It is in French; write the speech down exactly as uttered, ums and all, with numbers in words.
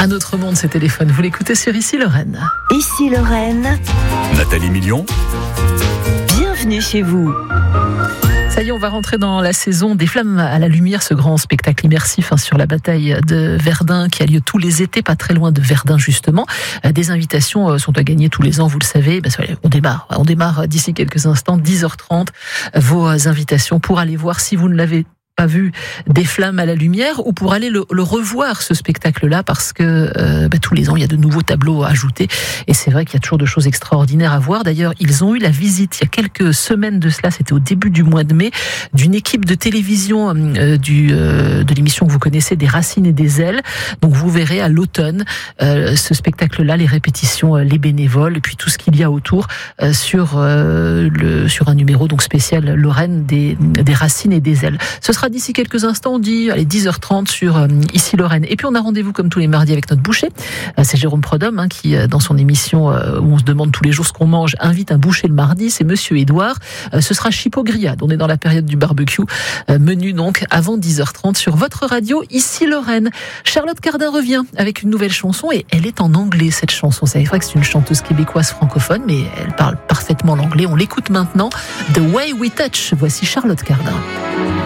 Un autre monde, ce téléphone. Vous l'écoutez sur Ici Lorraine. Ici Lorraine. Nathalie Million. Bienvenue chez vous. Ça y est, on va rentrer dans la saison des Flammes à la lumière, ce grand spectacle immersif hein, sur la bataille de Verdun qui a lieu tous les étés, pas très loin de Verdun justement. Des invitations sont à gagner tous les ans, vous le savez. Ben, on démarre, on démarre d'ici quelques instants, dix heures trente. Vos invitations pour aller voir, si vous ne l'avez pas vu, des Flammes à la lumière, ou pour aller le, le revoir, ce spectacle-là, parce que euh, bah, tous les ans il y a de nouveaux tableaux à ajouter, et c'est vrai qu'il y a toujours de choses extraordinaires à voir. D'ailleurs, ils ont eu la visite il y a quelques semaines de cela, c'était au début du mois de mai, d'une équipe de télévision euh, du, euh, de l'émission que vous connaissez, des Racines et des Ailes. Donc vous verrez à l'automne euh, ce spectacle-là, les répétitions, euh, les bénévoles, et puis tout ce qu'il y a autour euh, sur euh, le sur un numéro donc spécial Lorraine des, des Racines et des Ailes. Ce sera d'ici quelques instants, on dit allez, dix heures trente sur euh, Ici Lorraine. Et puis on a rendez-vous comme tous les mardis avec notre boucher. Euh, c'est Jérôme Prodhomme hein, qui, euh, dans son émission euh, où on se demande tous les jours ce qu'on mange, invite un boucher le mardi. C'est Monsieur Édouard. Euh, ce sera chipot grillade. On est dans la période du barbecue. Euh, menu donc avant dix heures trente sur votre radio Ici Lorraine. Charlotte Cardin revient avec une nouvelle chanson et elle est en anglais cette chanson. C'est vrai que c'est une chanteuse québécoise francophone, mais elle parle parfaitement l'anglais. On l'écoute maintenant. The Way We Touch. Voici Charlotte Cardin.